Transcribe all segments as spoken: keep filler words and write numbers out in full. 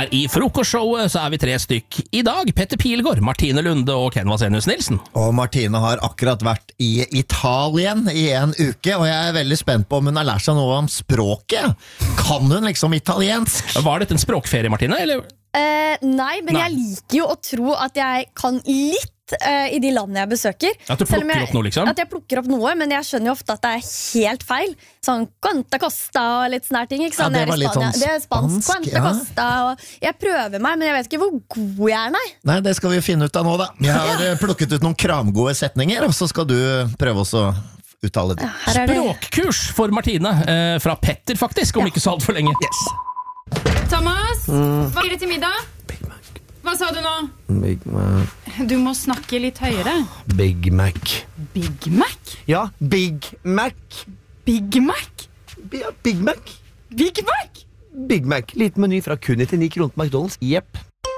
Her i frokostshowet så er vi tre stykk i dag. Petter Pilgaard, Martine Lunde og Ken Vasenius Nilsen. Og Martine har akkurat vært i Italien i en uke, og jeg er veldig spent på om hun har lært seg noe om språket. Kan hun liksom italiensk? Var dette en språkferie, Martine? Eller? Uh, nei, men Nei. jeg liker jo å tro at jeg kan litt uh, i de landene jeg besøker. At du Selv om plukker jeg, opp noe, liksom? At jeg plukker opp noe, men jeg skjønner jo ofte at det er helt feil. Sånn Quanta Costa og litt sånne ting, ikke sant? Ja, det var litt sånn Det er spansk, spansk, Quanta ja. Costa, og jeg prøver meg, men jeg vet ikke hvor god jeg er, nei. Nei, det skal vi finne ut av nå da. Jeg har eh, plukket ut noen kramgode setninger, og så skal du prøve oss å uttale det. Her er det. Språkkurs for Martine, eh, fra Petter faktisk, om Ja. ikke så alt for lenge. Yes. Thomas, hva er det til middag? Hva sa du nå? Big Mac. Du må snakke litt høyere. Big Mac. Big Mac? Ja, Big Mac. Big Mac? Ja, Big Mac. Big Mac? Big Mac. Liten meny fra kun nittini kroner på McDonald's. Jepp.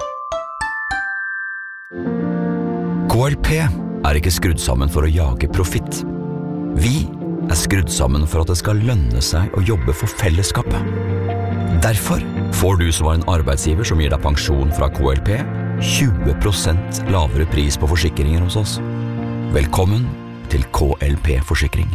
K L P er ikke skrudd sammen for å jage profitt. Vi er skrudd sammen for at det skal lønne seg å jobbe for fellesskapet. Derfor får du som var en arbeidsgiver som gir deg pensjon fra K L P, tjue prosent lavere pris på forsikringer hos oss. Velkommen til K L P Forsikring.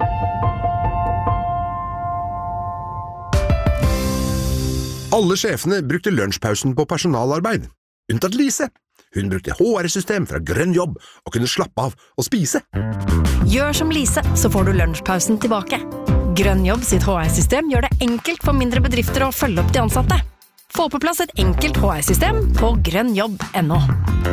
Alle sjefene brukte lunsjpausen på personalarbeid, unntatt Lise. Hun brukte H R-system fra Grønn Jobb og kunne slappe av og spise. Gjør som Lise, så får du lunsjpausen tilbake. Grønn Jobb sitt H R-system gjør det enkelt for mindre bedrifter å følge opp de ansatte. Få på plass et enkelt H R-system på grønnjobb punktum no.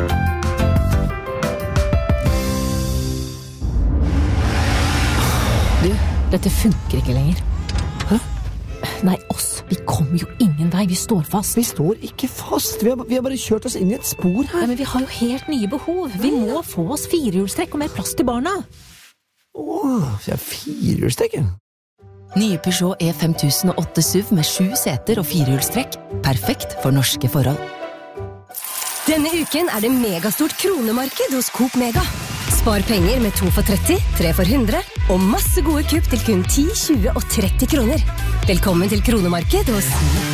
Du, dette funker ikke lenger. Hæ? Nei, oss. Vi kommer jo ingen vei. Vi står fast. Vi står ikke fast. Vi har, vi har bare kjørt oss inn i et spor her. Nei, men vi har jo helt nye behov. Vi må få oss firehjulstrekk og mer plass til barna. Åh, så jeg er firehjulstrekker. Nye Peugeot E fem tusen og åtte S U V med sju seter og firehjulstrekk. Perfekt for norske forhold. Denne uken er det megastort kronemarked hos Coop Mega. Spar penger med to for tretti, tre for hundre, og masse gode kupp til kun ti, tjue og tretti kroner. Velkommen til kronemarked hos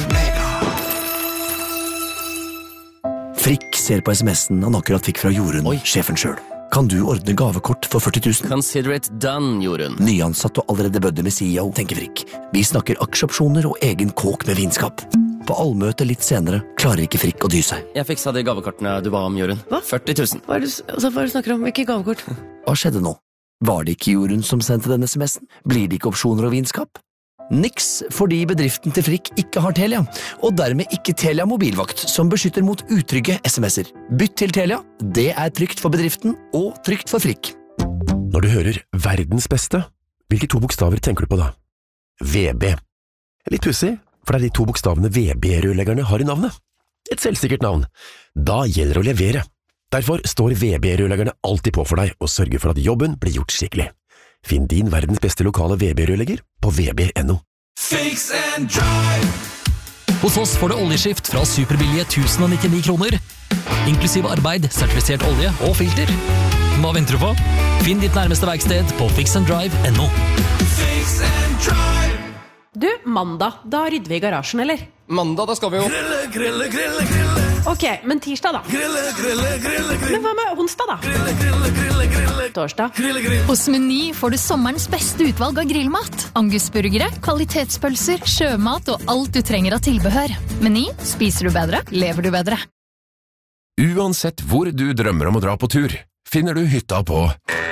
Frikk ser på sms'en han akkurat fikk fra Jorunn, sjefen selv. Kan du ordne gavekort for førti tusen? Consider it done, Jorunn. Nyansatt og allerede bødde med C E O, tenker Frikk. Vi snakker aksjeopsjoner og egen kåk med vinskap. På allmøte litt senere klarer ikke Frikk å dy seg. Jeg fiksa de gavekortene du ba om, Jorunn. Hva? førti tusen. Hva er det, altså, hva er det du snakker om? Ikke gavekort? Hva skjedde nå? Var det ikke Jorunn som sendte denne sms'en? Blir det ikke opsjoner og vinskap? Niks, fordi bedriften til Frikk ikke har Telia, og dermed ikke Telia mobilvakt, som beskytter mot utrygge sms'er. Bytt til Telia, det er trygt for bedriften og trygt for Frikk. Når du hører verdens beste, hvilke to bokstaver tenker du på da? V B. Litt pussig, for det er de to bokstavene V B-rørleggerne har i navnet. Et selvsikkert navn. Da gjelder det å levere. Derfor står V B-rørleggerne alltid på for deg og sørger for at jobben blir gjort skikkelig. Finn din verdens beste lokale V B-rørlegger på V B punktum no. Fix and drive. Hos oss får du oljeskift fra superbillige tusen og nittini kroner, inklusiv arbeid, sertifisert olje og filter. Hva venter du på? Finn ditt nærmeste verksted på fix and drive punktum no. Fix and drive. Du, mandag, da rydder vi i garasjen, eller? Mandag, da skal vi jo Grille, grille, grille, grille. Ok, men tirsdag da? Grille, grille, grille, grille. Men hva med onsdag da? Grille, grille, grille, grille. Torsdag? Grille, grille. Hos Meny får du sommerens beste utvalg av grillmat. Angusburgere, kvalitetspølser, sjømat og alt du trenger av tilbehør. Meny, spiser du bedre, lever du bedre. Uansett hvor du drømmer om å dra på tur, finner du hytta på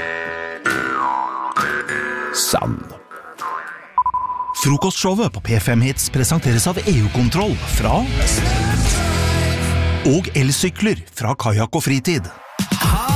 Sand. Frokostshowet på P fem Hits presenteres av E U-kontroll fra og elsykler fra Kajakk og Fritid.